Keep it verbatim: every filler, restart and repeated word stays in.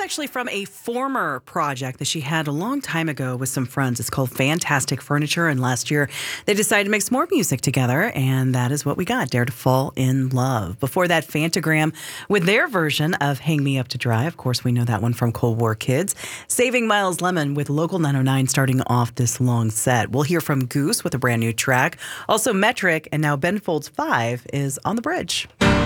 actually from a former project that she had a long time ago with some friends. It's called Fantastic Furniture, and last year they decided to make some more music together, and that is what we got, Dare to Fall in Love. Before that, Fantagram with their version of Hang Me Up to Dry. Of course, we know that one from Cold War Kids. Saving Miles Lemon with Local nine oh nine starting off this long set. We'll hear from Goose with a brand new track. Also Metric, and now Ben Folds five is on the bridge.